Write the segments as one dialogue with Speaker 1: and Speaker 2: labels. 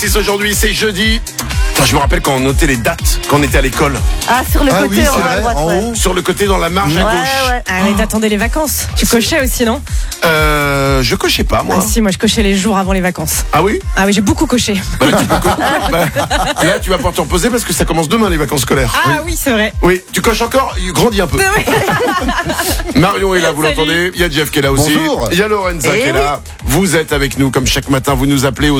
Speaker 1: Aujourd'hui, c'est jeudi. Putain, je me rappelle quand on notait les dates, quand on était à l'école.
Speaker 2: Ah, sur le côté,
Speaker 3: oui, c'est
Speaker 2: à
Speaker 3: vrai,
Speaker 2: droite,
Speaker 3: en
Speaker 2: ouais.
Speaker 3: haut.
Speaker 1: Sur le côté, dans la marge à gauche.
Speaker 2: Ouais.
Speaker 4: Ah, mais t'attendais les vacances. Tu cochais aussi, non?
Speaker 1: Je cochais pas, moi.
Speaker 4: Ah si, moi je cochais les jours avant les vacances.
Speaker 1: Ah oui?
Speaker 4: Ah oui, j'ai beaucoup coché.
Speaker 1: Bah là, là, tu vas pouvoir te reposer parce que ça commence demain, les vacances scolaires.
Speaker 4: Ah oui, c'est vrai.
Speaker 1: Oui, tu coches encore, il grandit un peu. Marion est là, vous
Speaker 4: Salut.
Speaker 1: l'entendez. Il y a Jeff qui est là aussi.
Speaker 3: Bonjour.
Speaker 1: Il y a Lorenza qui est là. Vous êtes avec nous comme chaque matin. Vous nous appelez au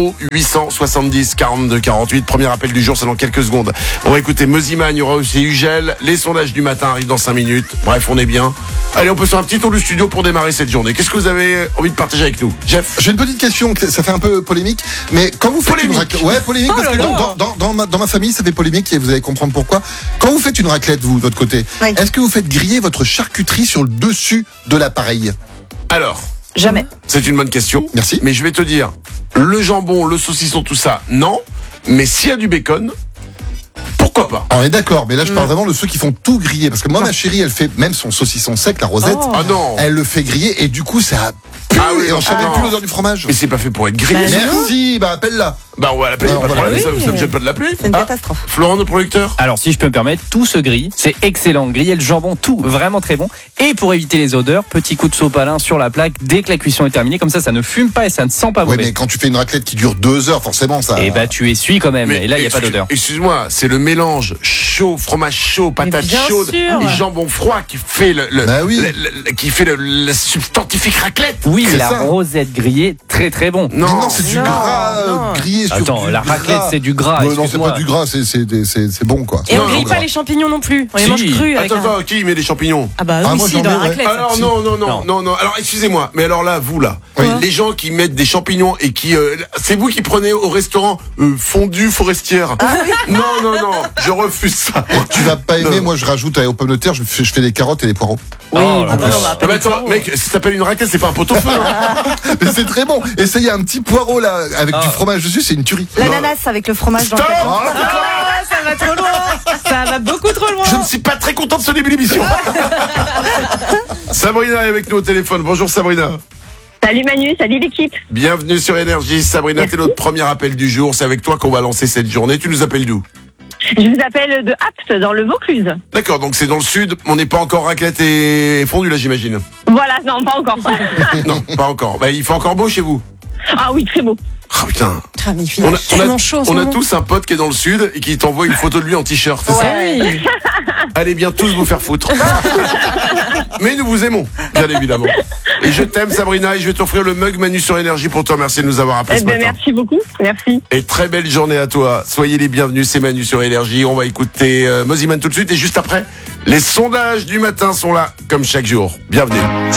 Speaker 1: 0870 42 48. Premier appel du jour, c'est dans quelques secondes. On va écouter Moziman, il y aura aussi Ugel. Les sondages du matin arrivent dans 5 minutes. Bref, on est bien. Allez, on peut faire un petit tour du studio pour démarrer cette journée. Qu'est-ce que vous avez envie de partager avec nous, Jeff?
Speaker 3: J'ai une petite question, ça fait un peu polémique, mais quand vous faites
Speaker 1: Polémique.
Speaker 3: une raclette, ouais, polémique, parce
Speaker 4: Oh
Speaker 3: que
Speaker 4: là là.
Speaker 3: dans ma famille, ça fait polémique et vous allez comprendre pourquoi. Quand vous faites une raclette, vous, de votre côté,
Speaker 2: Oui.
Speaker 3: est-ce que vous faites griller votre charcuterie sur le dessus de l'appareil?
Speaker 1: Alors,
Speaker 2: Jamais.
Speaker 1: c'est une bonne question.
Speaker 3: Merci.
Speaker 1: Mais je vais te dire, le jambon, le saucisson, tout ça, non. Mais s'il y a du bacon, pourquoi pas?
Speaker 3: On est d'accord, mais là je parle vraiment de ceux qui font tout griller, parce que moi ma chérie, elle fait même son saucisson sec, la rosette,
Speaker 4: Oh.
Speaker 1: Ah non.
Speaker 3: elle le fait griller et du coup ça pue
Speaker 1: Ah oui,
Speaker 3: et on
Speaker 1: non.
Speaker 3: sent même plus l'odeur du fromage.
Speaker 1: Mais c'est pas fait pour être grillé.
Speaker 4: Bah,
Speaker 3: Merci, bah appelle-la.
Speaker 1: Bah on va l'appeler,
Speaker 3: Non,
Speaker 1: pas de
Speaker 3: voilà.
Speaker 1: problème,
Speaker 4: Oui.
Speaker 1: ça me gêne pas de l'appeler.
Speaker 2: C'est une
Speaker 1: Ah,
Speaker 2: catastrophe.
Speaker 1: Florent, notre producteur.
Speaker 5: Alors, si je peux me permettre, tout se grille. C'est excellent. Griller le jambon, tout, vraiment très bon. Et pour éviter les odeurs, petit coup de sopalin sur la plaque dès que la cuisson est terminée. Comme ça ne fume pas et ça ne sent pas
Speaker 3: Ouais,
Speaker 5: mauvais.
Speaker 3: mais quand tu fais une raclette qui dure 2 heures, forcément ça.
Speaker 5: Et bah, tu essuies quand même. Et là, il n'y a pas d'odeur.
Speaker 1: Excuse-moi, c'est le mélange chaud, fromage chaud, patate
Speaker 4: bien
Speaker 1: chaude
Speaker 4: sûr.
Speaker 1: et jambon froid qui fait
Speaker 3: Bah oui.
Speaker 1: qui fait la substantifique raclette.
Speaker 5: Oui,
Speaker 3: C'est
Speaker 5: la
Speaker 3: ça.
Speaker 5: rosette grillée, très très bon.
Speaker 3: Mais non, c'est du
Speaker 4: Non,
Speaker 3: gras
Speaker 4: non.
Speaker 3: grillé sur
Speaker 5: Attends,
Speaker 3: du
Speaker 5: la raclette,
Speaker 3: gras.
Speaker 5: c'est du gras.
Speaker 3: Non, c'est
Speaker 5: excuse-moi.
Speaker 3: pas du gras, c'est bon quoi.
Speaker 4: Et
Speaker 1: Non,
Speaker 4: on grille
Speaker 1: non,
Speaker 4: pas
Speaker 3: gras.
Speaker 4: les champignons non plus. On les
Speaker 5: Si.
Speaker 4: mange crus avec
Speaker 1: Attends,
Speaker 4: un...
Speaker 1: attends, qui met des champignons?
Speaker 4: Ah bah
Speaker 3: Ah,
Speaker 4: oui,
Speaker 3: moi,
Speaker 4: si,
Speaker 3: j'en
Speaker 4: dans la
Speaker 3: mets, ouais.
Speaker 4: raclette.
Speaker 1: Alors
Speaker 5: Si.
Speaker 1: non. Alors excusez-moi, mais alors là, vous là, les gens qui mettent des champignons et qui, c'est vous qui prenez au restaurant fondue forestière. Non, je refuse ça.
Speaker 3: Tu vas pas aimer,
Speaker 1: Non.
Speaker 3: moi je rajoute aux pommes de terre, je fais des carottes et des poireaux.
Speaker 4: Oui,
Speaker 5: Oh,
Speaker 4: ah bah,
Speaker 5: la
Speaker 4: on va
Speaker 1: Ah
Speaker 4: pas
Speaker 1: bah
Speaker 4: les
Speaker 1: attends,
Speaker 4: poireaux.
Speaker 1: mec, ça s'appelle une raclette, c'est pas un pot-au-feu. Hein.
Speaker 3: Mais c'est très bon. Essayez un petit poireau là, avec du fromage dessus, c'est une tuerie.
Speaker 2: L'ananas avec le fromage dans le
Speaker 1: Stop.
Speaker 2: pétrin.
Speaker 4: Ah, ça va trop loin. Ça va beaucoup trop loin.
Speaker 1: Je ne suis pas très content de ce début d'émission. Sabrina est avec nous au téléphone. Bonjour Sabrina.
Speaker 6: Salut Manu, salut l'équipe.
Speaker 1: Bienvenue sur Énergie. Sabrina, t'es notre premier appel du jour. C'est avec toi qu'on va lancer cette journée. Tu nous appelles d'où?
Speaker 6: Je vous appelle de Apt dans le Vaucluse.
Speaker 1: D'accord, donc c'est dans le sud. On n'est pas encore raclette et fondu là, j'imagine.
Speaker 6: Voilà, non, pas encore.
Speaker 1: Non, pas encore. Bah, il fait encore beau chez vous.
Speaker 6: Ah oui, très beau.
Speaker 1: Ah putain.
Speaker 4: Ah, mais il fait tellement chaud en ce
Speaker 1: on a
Speaker 4: moment.
Speaker 1: tous un pote qui est dans le sud et qui t'envoie une photo de lui en t-shirt. C'est ça?
Speaker 4: Oui.
Speaker 1: Allez bien tous vous faire foutre. Mais nous vous aimons, bien évidemment. Et je t'aime Sabrina et je vais t'offrir le mug Manu sur Énergie pour te remercier de nous avoir appelé
Speaker 6: Eh
Speaker 1: ce
Speaker 6: ben,
Speaker 1: matin.
Speaker 6: merci beaucoup, merci.
Speaker 1: Et très belle journée à toi. Soyez les bienvenus, c'est Manu sur Énergie. On va écouter Moziman tout de suite et juste après, les sondages du matin sont là, comme chaque jour. Bienvenue.